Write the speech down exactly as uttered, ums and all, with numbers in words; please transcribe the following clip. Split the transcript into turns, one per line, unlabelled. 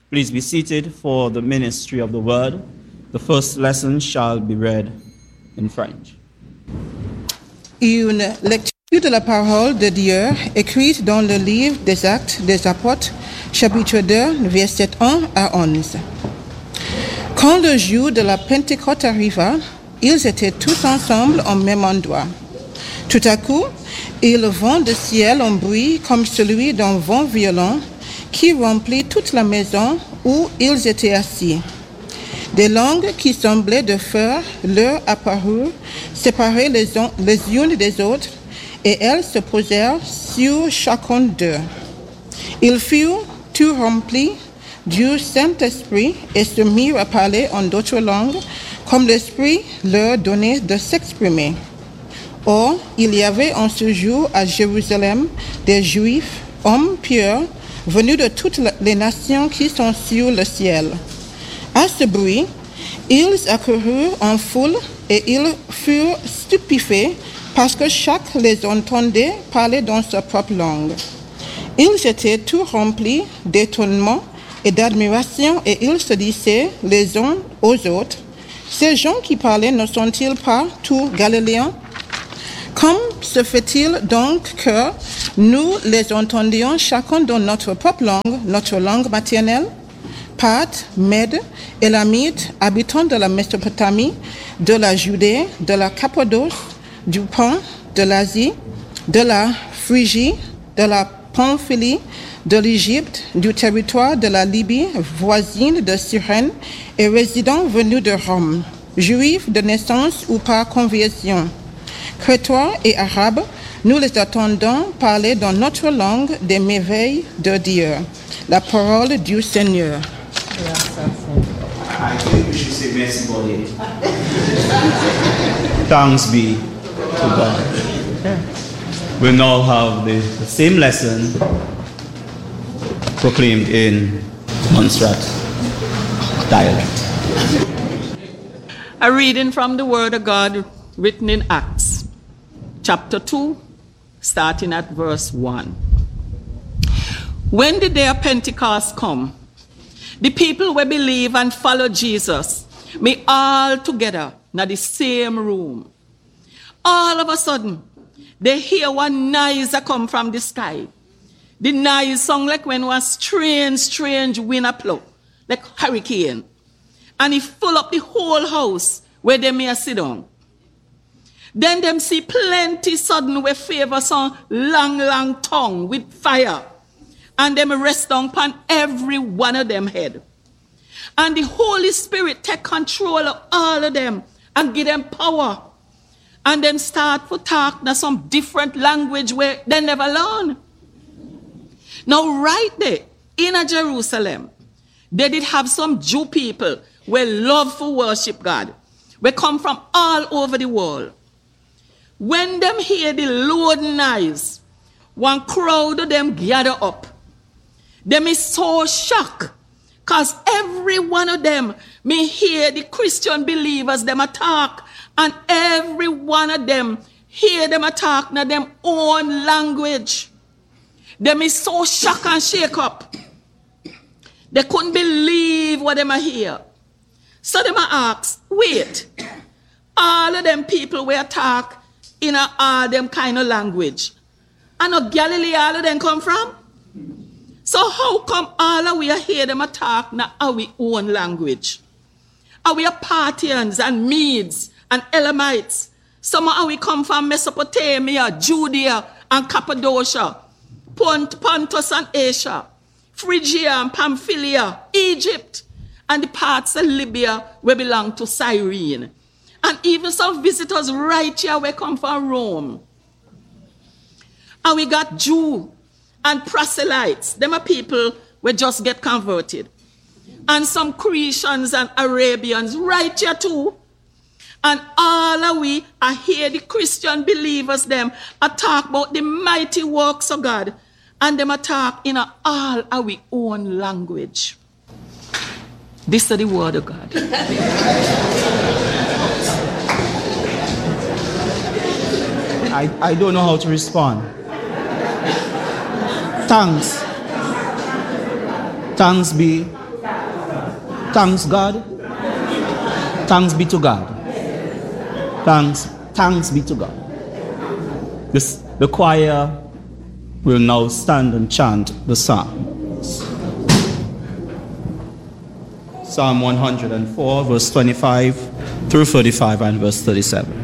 Please be seated for the ministry of the word. The first lesson shall be read in French.
Une lecture de la parole de Dieu écrite dans le livre des Actes des Apôtres, chapitre deux, versets un à onze. Quand le jour de la Pentecôte arriva, ils étaient tous ensemble au même endroit. Tout à coup, il vint du ciel un bruit comme celui d'un vent violent qui remplit toute la maison où ils étaient assis. Des langues qui semblaient de feu leur apparurent, séparées les, on- les unes des autres, et elles se posèrent sur chacun d'eux. Ils furent tout remplis du Saint-Esprit et se mirent à parler en d'autres langues, comme l'Esprit leur donnait de s'exprimer. Or, il y avait en ce jour à Jérusalem des Juifs, hommes pieux, venus de toutes les nations qui sont sur le ciel. À ce bruit, ils accoururent en foule et ils furent stupéfaits parce que chacun les entendait parler dans sa propre langue. Ils étaient tout remplis d'étonnement et d'admiration et ils se disaient les uns aux autres, « Ces gens qui parlaient ne sont-ils pas tous galiléens? Comme se fait-il donc que nous les entendions chacun dans notre propre langue, notre langue maternelle? Parthes, Mèdes, Élamites, habitants de la Mésopotamie, de la Judée, de la Cappadoce, du Pont, de l'Asie, de la Phrygie, de la Pamphylie, de l'Égypte, du territoire de la Libye, voisine de Cyrène, et résidents venus de Rome, juifs de naissance ou par conversion. Crétois et Arabes, nous les attendons parler dans notre langue des merveilles de Dieu. La parole du Seigneur.
I think we should say merci Body. Thanks be to God. We now have the, the same lesson proclaimed in Montserrat dialect.
A reading from the Word of God written in Acts, chapter two, starting at verse one. When the day of Pentecost come, the people will believe and follow Jesus, me all together in the same room. All of a sudden, they hear one noise that come from the sky. The noise sound like when one strange, strange wind a blow, like hurricane. And it full up the whole house where they may sit down. Then them see plenty sudden with favor some long, long tongue with fire. And them rest down upon every one of them head. And the Holy Spirit take control of all of them and give them power. And then start to talk in some different language where they never learn. Now right there in Jerusalem, they did have some Jew people who love to worship God. We come from all over the world. When them hear the loud noise, one crowd of them gather up. Them is so shocked, because every one of them may hear the Christian believers them attack, and every one of them hear them attack in their own language. Them is so shocked and shake up. They couldn't believe what them hear. So them ask, wait, all of them people will attack in a, all them kind of language. And no Galilee all of them come from? So how come all of we hear them attack in our own language? Are we Parthians and Medes and Elamites? Some of we come from Mesopotamia, Judea and Cappadocia, Pont, Pontus and Asia, Phrygia and Pamphylia, Egypt, and the parts of Libya where belong to Cyrene. And even some visitors right here where come from Rome. And we got Jew and proselytes. Them are people who just get converted. And some Cretians and Arabians right here too. And all of we are here, the Christian believers, them are talk about the mighty works of God. And them are talk in a all our own language. This is the word of God.
I, I don't know how to respond. Thanks. Thanks be Thanks God. Thanks be to God. Thanks, thanks be to God. This, the choir will now stand and chant the psalm. Psalm one hundred four, verse twenty-five through thirty-five, and verse thirty-seven.